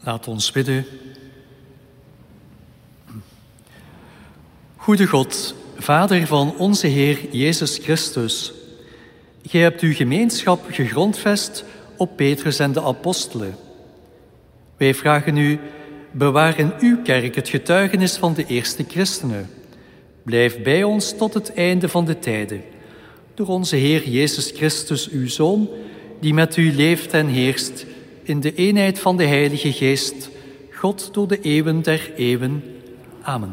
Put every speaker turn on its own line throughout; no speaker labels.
Laat ons bidden. Goede God, Vader van onze Heer Jezus Christus, Gij hebt uw gemeenschap gegrondvest op Petrus en de apostelen. Wij vragen u, bewaar in uw kerk het getuigenis van de eerste christenen. Blijf bij ons tot het einde van de tijden. Door onze Heer Jezus Christus, uw Zoon, die met u leeft en heerst in de eenheid van de Heilige Geest, God door de eeuwen der eeuwen. Amen.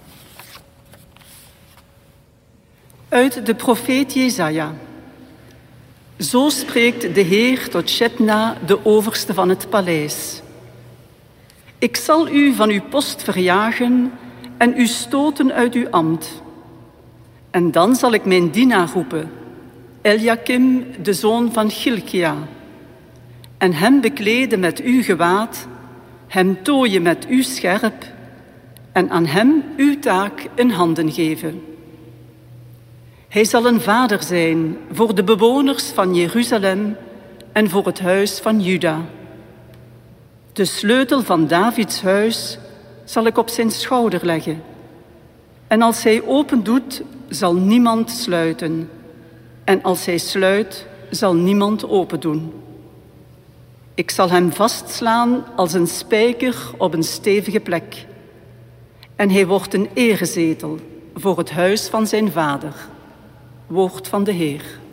Uit de profeet Jesaja. Zo spreekt de Heer tot Sjetna, de overste van het paleis. Ik zal u van uw post verjagen en u stoten uit uw ambt. En dan zal ik mijn dienaar roepen, Eliakim, de zoon van Chilkia, en hem bekleden met uw gewaad, hem tooien met uw scherp, en aan hem uw taak in handen geven. Hij zal een vader zijn voor de bewoners van Jeruzalem en voor het huis van Juda. De sleutel van Davids huis zal ik op zijn schouder leggen. En als hij opendoet, zal niemand sluiten. En als hij sluit, zal niemand opendoen. Ik zal hem vastslaan als een spijker op een stevige plek. En hij wordt een erezetel voor het huis van zijn vader. Woord van de Heer.